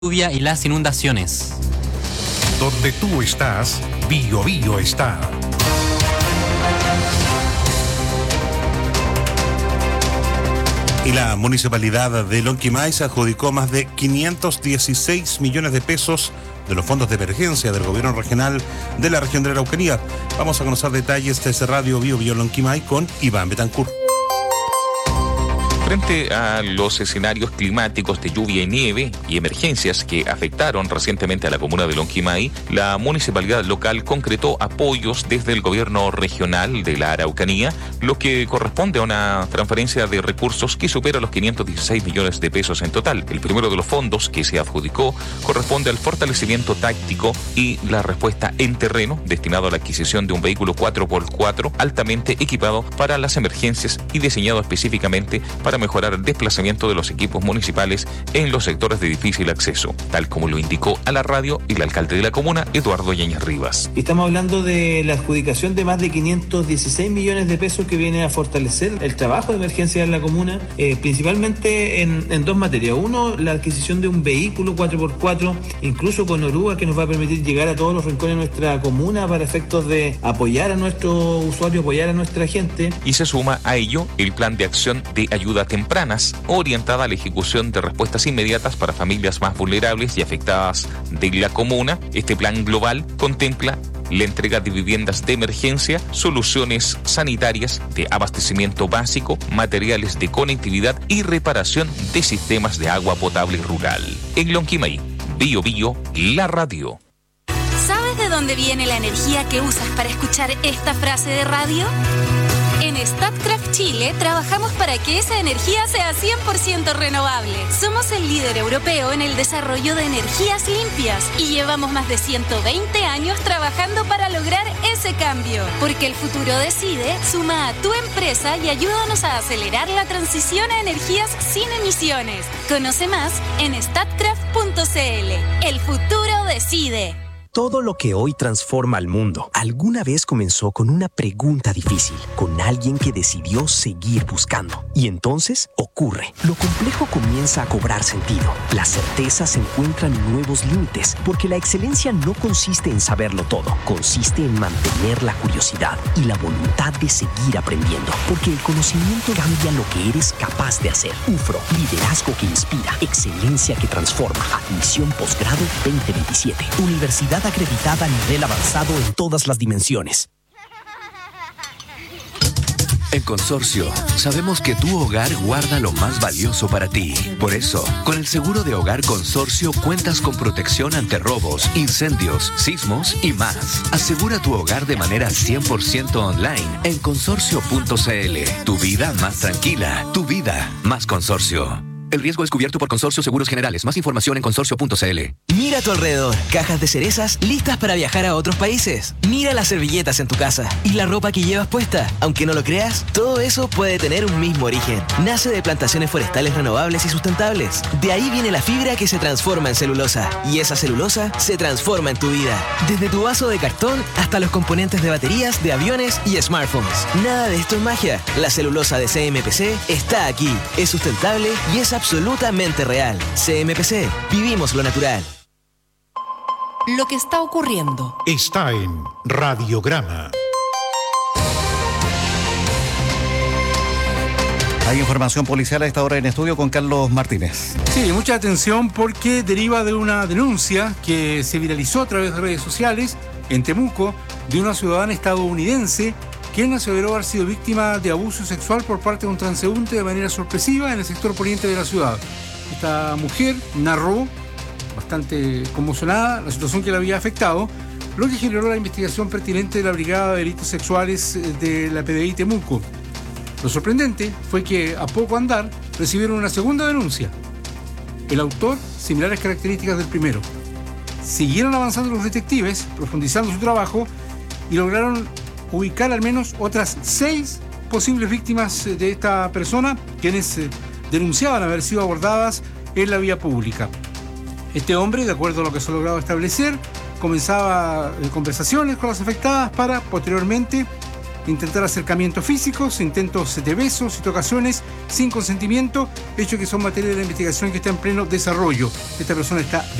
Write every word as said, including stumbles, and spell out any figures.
lluvia y las inundaciones. Donde tú estás, Bio Bio está. Y la municipalidad de Lonquimay se adjudicó más de quinientos dieciséis millones de pesos de los fondos de emergencia del gobierno regional de la región de la Araucanía. Vamos a conocer detalles de ese radio Bio Bio Lonquimay con Iván Betancourt. Frente a los escenarios climáticos de lluvia y nieve y emergencias que afectaron recientemente a la comuna de Lonquimay, la municipalidad local concretó apoyos desde el gobierno regional de la Araucanía, lo que corresponde a una transferencia de recursos que supera los quinientos dieciséis millones de pesos en total. El primero de los fondos que se adjudicó corresponde al fortalecimiento táctico y la respuesta en terreno, destinado a la adquisición de un vehículo cuatro por cuatro altamente equipado para las emergencias y diseñado específicamente para mejorar el desplazamiento de los equipos municipales en los sectores de difícil acceso, tal como lo indicó a la radio el alcalde de la comuna, Eduardo Yáñez Rivas. Estamos hablando de la adjudicación de más de quinientos dieciséis millones de pesos que viene a fortalecer el trabajo de emergencia en la comuna, eh, principalmente en, en dos materias. Uno, la adquisición de un vehículo cuatro por cuatro, incluso con oruga, que nos va a permitir llegar a todos los rincones de nuestra comuna para efectos de apoyar a nuestro usuario, apoyar a nuestra gente. Y se suma a ello el plan de acción de ayuda tempranas, orientada a la ejecución de respuestas inmediatas para familias más vulnerables y afectadas de la comuna. Este plan global contempla la entrega de viviendas de emergencia, soluciones sanitarias, de abastecimiento básico, materiales de conectividad y reparación de sistemas de agua potable rural. En Lonquimay, Bio Bio, la radio. ¿Sabes de dónde viene la energía que usas para escuchar esta frase de radio? En Statkraft Chile trabajamos para que esa energía sea cien por ciento renovable. Somos el líder europeo en el desarrollo de energías limpias y llevamos más de ciento veinte años trabajando para lograr ese cambio. Porque el futuro decide, suma a tu empresa y ayúdanos a acelerar la transición a energías sin emisiones. Conoce más en statkraft punto cl. El futuro decide. Todo lo que hoy transforma al mundo alguna vez comenzó con una pregunta difícil, con alguien que decidió seguir buscando. Y entonces ocurre. Lo complejo comienza a cobrar sentido. La certeza se encuentra en nuevos límites, porque la excelencia no consiste en saberlo todo, consiste en mantener la curiosidad y la voluntad de seguir aprendiendo, porque el conocimiento cambia lo que eres capaz de hacer. U F R O, liderazgo que inspira, excelencia que transforma. Admisión posgrado veinte veintisiete. Universidad acreditada a nivel avanzado en todas las dimensiones. En Consorcio, sabemos que tu hogar guarda lo más valioso para ti. Por eso, con el seguro de hogar Consorcio cuentas con protección ante robos, incendios, sismos y más. Asegura tu hogar de manera cien por ciento online en consorcio punto cl. Tu vida más tranquila, tu vida más Consorcio. El riesgo es cubierto por Consorcio Seguros Generales. Más información en consorcio punto cl. Mira a tu alrededor. Cajas de cerezas listas para viajar a otros países. Mira las servilletas en tu casa y la ropa que llevas puesta. Aunque no lo creas, todo eso puede tener un mismo origen. Nace de plantaciones forestales renovables y sustentables. De ahí viene la fibra que se transforma en celulosa. Y esa celulosa se transforma en tu vida. Desde tu vaso de cartón hasta los componentes de baterías, de aviones y smartphones. Nada de esto es magia. La celulosa de C M P C está aquí. Es sustentable y es absolutamente real. C M P C. Vivimos lo natural. Lo que está ocurriendo está en Radiograma. Hay información policial a esta hora en estudio con Carlos Martínez. Sí, mucha atención porque deriva de una denuncia que se viralizó a través de redes sociales en Temuco de una ciudadana estadounidense quien aseveró haber sido víctima de abuso sexual por parte de un transeúnte de manera sorpresiva en el sector poniente de la ciudad. Esta mujer narró, bastante conmocionada, la situación que le había afectado, lo que generó la investigación pertinente de la Brigada de Delitos Sexuales de la P D I Temuco. Lo sorprendente fue que a poco andar recibieron una segunda denuncia. El autor, similares características del primero. Siguieron avanzando los detectives, profundizando su trabajo y lograron ubicar al menos otras seis posibles víctimas de esta persona, quienes denunciaban haber sido abordadas en la vía pública. Este hombre, de acuerdo a lo que se ha logrado establecer, comenzaba conversaciones con las afectadas para, posteriormente, intentar acercamientos físicos, intentos de besos y tocaciones sin consentimiento, hechos que son materia de la investigación que está en pleno desarrollo. Esta persona está